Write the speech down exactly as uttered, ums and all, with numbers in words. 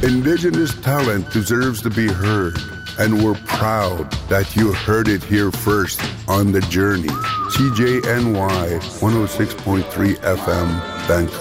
Indigenous talent deserves to be heard, and we're proud that you heard it here first on The Journey. C J N Y one oh six point three F M, Vancouver.